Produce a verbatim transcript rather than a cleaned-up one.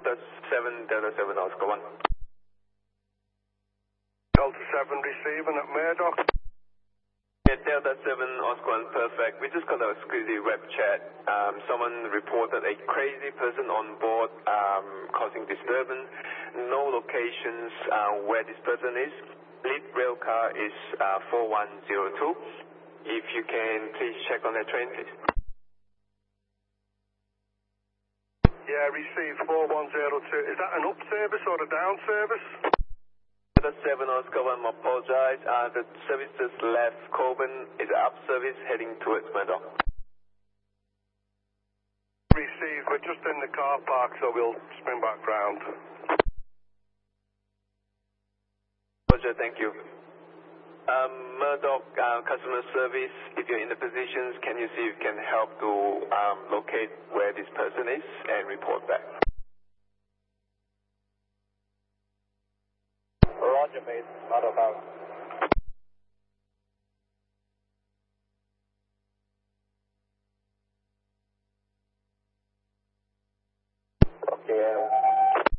Delta seven, Delta seven, Oscar one. Delta seven receiving at Murdoch. Yeah, Delta seven, Oscar one, perfect. We just got a squeezy web chat. Um, someone reported a crazy person on board um, causing disturbance. No locations uh, where this person is. Lead rail car is uh, four one zero two. If you can please check on that train, please. Yeah, received four one zero two. Is that an up service or a down service? Delta seven, Oscar one, I apologize. Uh, the service just left Coburn. Is up service heading towards Murdoch. Received. We're just in the car park, so we'll spin back round. Roger, thank you. Um, Murdoch uh, customer service, if you're in the positions, can you see if you can help to um, locate where this person is and report back? Roger, mate. Murdoch out.